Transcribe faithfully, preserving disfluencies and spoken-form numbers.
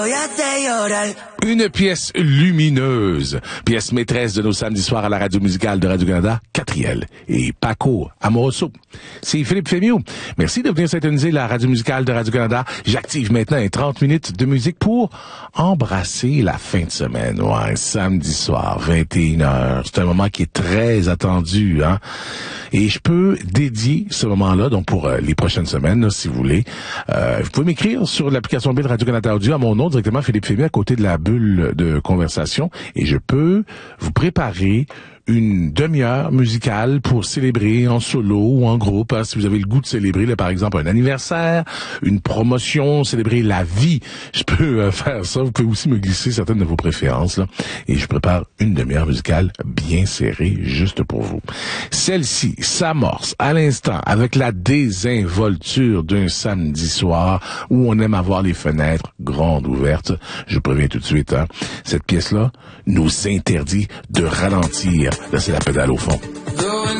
Une pièce lumineuse, pièce maîtresse de nos samedis soirs à la radio musicale de Radio-Canada, Catriel et Paco Amoroso. C'est Philippe Fémieux. Merci de venir syntoniser la radio musicale de Radio-Canada. J'active maintenant les trente minutes de musique pour embrasser la fin de semaine. Ouais, samedi soir, vingt et une heures. C'est un moment qui est très attendu, hein. Et je peux dédier ce moment-là, donc pour euh, les prochaines semaines, là, si vous voulez. Euh, vous pouvez m'écrire sur l'application mobile Radio-Canada Audio à mon nom, directement Philippe Fémieux, à côté de la bulle de conversation. Et je peux vous préparer une demi-heure musicale pour célébrer en solo ou en groupe, hein, si vous avez le goût de célébrer, là, par exemple, un anniversaire, une promotion, célébrer la vie. Je peux euh, faire ça. Vous pouvez aussi me glisser certaines de vos préférences, là. Et je prépare une demi-heure musicale bien serrée, juste pour vous. Celle-ci s'amorce à l'instant avec la désinvolture d'un samedi soir où on aime avoir les fenêtres grandes ouvertes. Je préviens tout de suite, hein. Cette pièce-là nous interdit de ralentir. Là, c'est la pédale au fond.